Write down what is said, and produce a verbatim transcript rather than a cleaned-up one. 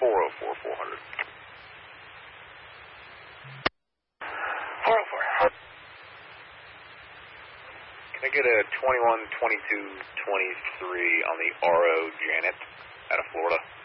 four oh four, four hundred. four oh four. Can I get a twenty-one, twenty-two, twenty-three on the R O Janet out of Florida?